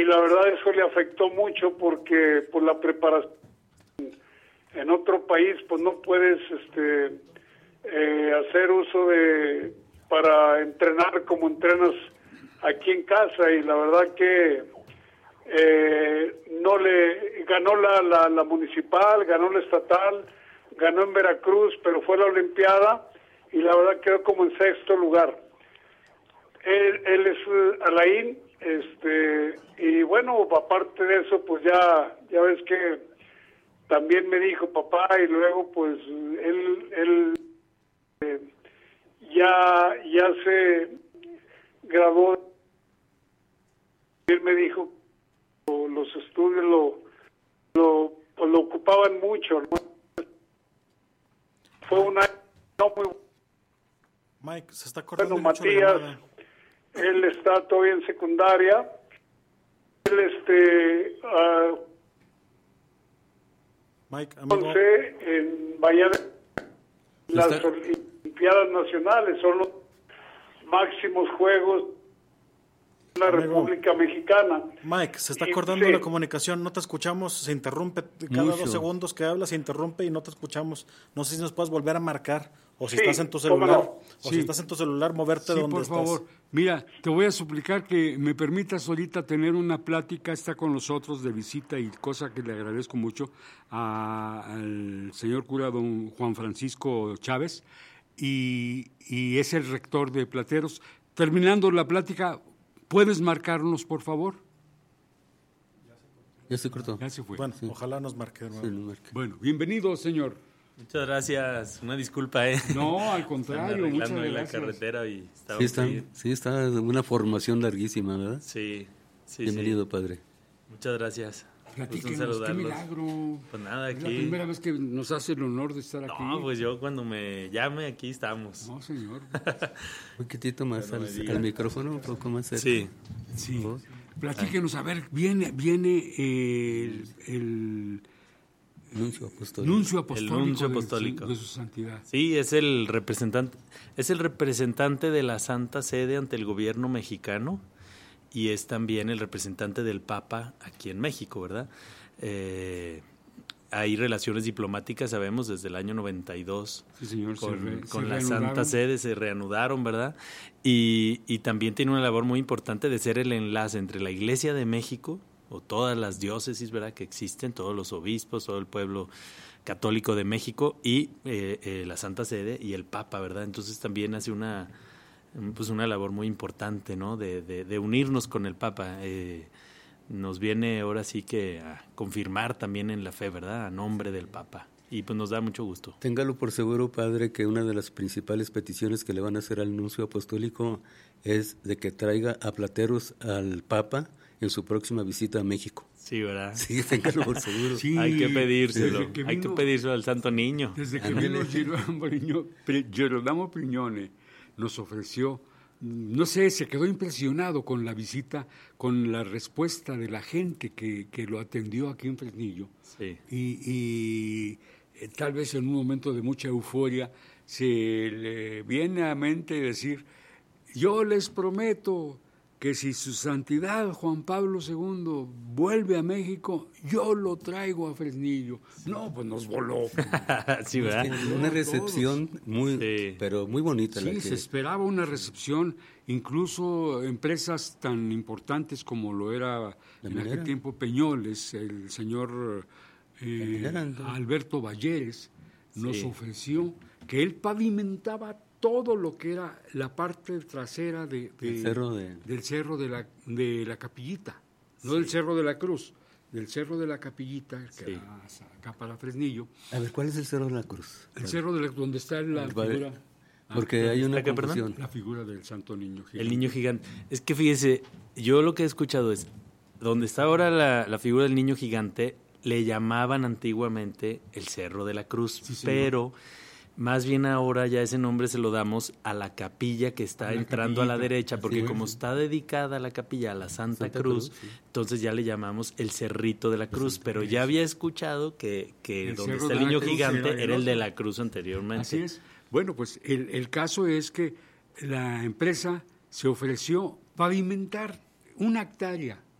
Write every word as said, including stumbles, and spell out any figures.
y la verdad eso le afectó mucho porque por la preparación en otro país pues no puedes este eh, hacer uso de para entrenar como entrenas aquí en casa, y la verdad que eh, no le ganó la, la, la municipal, ganó la estatal, ganó en Veracruz, pero fue la Olimpiada y la verdad quedó como en sexto lugar. Él, él es uh, Alain, este, y bueno, aparte de eso, pues ya, ya ves que también me dijo papá, y luego pues él, él eh, ya, ya se graduó. Él me dijo que los estudios lo, lo, pues, lo ocupaban mucho, ¿no? Fue un año no muy Mike, se está cortando bueno. mucho Matías, la llamada. él está todavía en secundaria. Él, este, uh, Mike, amigo. entonces, en Valladolid, las Está... Olimpiadas Nacionales son los máximos juegos de la Amigo. República Mexicana. Mike, se está Y, cortando sí. la comunicación, no te escuchamos, se interrumpe cada Mucho. dos segundos que hablas, se interrumpe y no te escuchamos. No sé si nos puedes volver a marcar, o si Sí, estás en tu cómo celular, no. o Sí. si estás en tu celular, moverte Sí, de donde por estás. favor. Mira, te voy a suplicar que me permitas ahorita tener una plática, está con nosotros de visita y cosa que le agradezco mucho a- al señor cura don Juan Francisco Chávez y, y es el rector de Plateros. Terminando la plática, ¿puedes marcarnos, por favor? Ya se cortó. Ya se fue. Bueno, ojalá nos marque de nuevo. Sí, nos marca. Bueno, bienvenido, señor. Muchas gracias. Una disculpa, ¿eh? No, al Están contrario, muchas arreglando en la gracias. carretera y estaba Sí está, ahí. sí está una formación larguísima, ¿verdad? Sí, sí, Bienvenido, sí. padre. Muchas gracias. Gusto en Platíquenos, qué saludarlos. milagro. Pues nada, Es la aquí. primera vez que nos hace el honor de estar aquí. No, pues yo cuando me llame aquí estamos. No, señor. Un poquitito más Bueno, al, me diga. al micrófono, un poco más cerca. Sí. Sí. Por favor. Platíquenos, a ver, viene, viene el, el Nuncio apostólico. nuncio apostólico, El nuncio de su- apostólico. De, su santidad. Sí, es el representante, es el representante de la Santa Sede ante el gobierno mexicano y es también el representante del Papa aquí en México, ¿verdad? Eh, hay relaciones diplomáticas, sabemos, desde el año noventa y dos Sí, señor. se con, re- con se la reanudaron. Santa Sede, se reanudaron, ¿verdad? Y, y también tiene una labor muy importante de ser el enlace entre la Iglesia de México, o todas las diócesis, ¿verdad?, que existen, todos los obispos, todo el pueblo católico de México, y eh, eh, la Santa Sede y el Papa, ¿verdad? Entonces también hace una, pues una labor muy importante, ¿no?, de, de, de unirnos con el Papa. Eh, nos viene ahora sí que a confirmar también en la fe, ¿verdad?, a nombre del Papa. Y pues nos da mucho gusto. Téngalo por seguro, padre, que una de las principales peticiones que le van a hacer al nuncio apostólico es de que traiga a Plateros al Papa en su próxima visita a México. Sí, ¿verdad? Sí, téngalo por seguro. Sí, Hay que pedírselo, desde que hay que vino- pedírselo al Santo Niño. Desde que Ándale. vino Girolamo Priño- Pri- Girolamo Prignone nos ofreció, no sé, se quedó impresionado con la visita, con la respuesta de la gente que, que lo atendió aquí en Fresnillo. Sí. Y, y, eh, tal vez en un momento de mucha euforia se le viene a mente decir, yo les prometo que si su santidad Juan Pablo segundo vuelve a México, yo lo traigo a Fresnillo. No, pues nos voló. Sí, ¿verdad? Una recepción muy, Sí. pero muy bonita. la Sí, que- se esperaba una recepción, incluso empresas tan importantes como lo era La en minera. aquel tiempo Peñoles, el señor eh, minera, entonces. Alberto Valleres nos Sí. ofreció que él pavimentaba todo lo que era la parte trasera de, de- El cerro de- del cerro de la, de la Capillita, no del Cerro de la Cruz, del Cerro de la Capillita, que Sí. era acá para Fresnillo, A ver, ¿cuál es el Cerro de la Cruz? el cerro de la, donde está la Vale. figura, Porque hay una ¿La qué, perdón? confusión. la figura del Santo Niño. El niño gigante. Es que fíjese, yo lo que he escuchado es, donde está ahora la, la figura del niño gigante, le llamaban antiguamente el Cerro de la Cruz, Sí, señor. pero más bien ahora ya ese nombre se lo damos a la capilla que está A la entrando a la capillita. derecha, porque Así es. como está dedicada la capilla a la Santa, Santa Cruz, Cruz, sí. entonces ya le llamamos el Cerrito de la Cruz, pero ya había escuchado que, que El donde Cerro está el de la niño Cruz gigante era el era el de otro. la Cruz anteriormente. Así es. Bueno, pues el, el caso es que la empresa se ofreció pavimentar una hectárea